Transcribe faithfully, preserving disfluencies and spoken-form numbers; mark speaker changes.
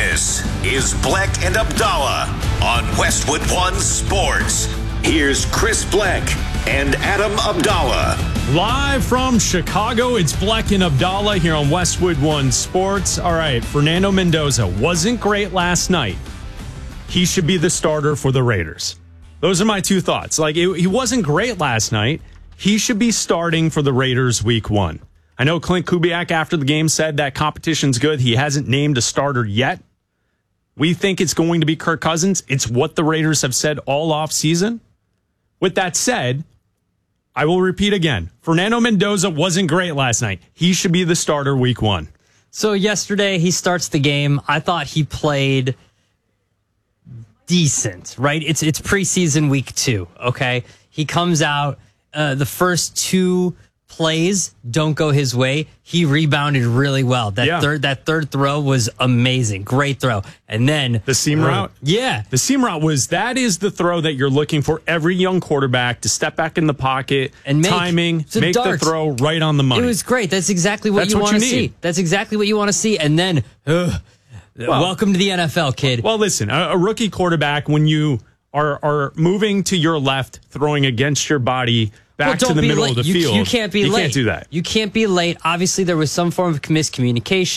Speaker 1: This is Bleck and Abdallah on Westwood One Sports. Here's Chris Bleck and Adam Abdallah.
Speaker 2: Live from Chicago, it's Bleck and Abdallah here on Westwood One Sports. All right, Fernando Mendoza wasn't great last night. He should be the starter for the Raiders. Those are my two thoughts. Like, it, he wasn't great last night. He should be starting for the Raiders week one. I know Clint Kubiak after the game said that competition's good. He hasn't named a starter yet. We think it's going to be Kirk Cousins. It's what the Raiders have said all offseason. With that said, I will repeat again. Fernando Mendoza wasn't great last night. He should be the starter week one.
Speaker 3: So yesterday he starts the game. I thought he played decent, right? It's it's preseason week two, okay? He comes out, uh, the first two plays don't go his way. He rebounded really well. That
Speaker 2: yeah.
Speaker 3: third that third throw was amazing. Great throw. And then
Speaker 2: the seam
Speaker 3: uh,
Speaker 2: route?
Speaker 3: Yeah.
Speaker 2: The seam route was, that is the throw that you're looking for every young quarterback to step back in the pocket,
Speaker 3: and make
Speaker 2: timing, make
Speaker 3: darts.
Speaker 2: the throw right on the money.
Speaker 3: It was great. That's exactly what
Speaker 2: That's
Speaker 3: you
Speaker 2: what
Speaker 3: want to
Speaker 2: you
Speaker 3: see.
Speaker 2: need.
Speaker 3: That's exactly what you want to see. And then, ugh,
Speaker 2: Well,
Speaker 3: welcome to the N F L, kid.
Speaker 2: Well, listen, a, a rookie quarterback, when you are are moving to your left, throwing against your body back
Speaker 3: well,
Speaker 2: to the middle
Speaker 3: late.
Speaker 2: of the
Speaker 3: you,
Speaker 2: field.
Speaker 3: You can't be
Speaker 2: you
Speaker 3: late.
Speaker 2: You can't do that.
Speaker 3: You can't be late. Obviously, there was some form of miscommunication.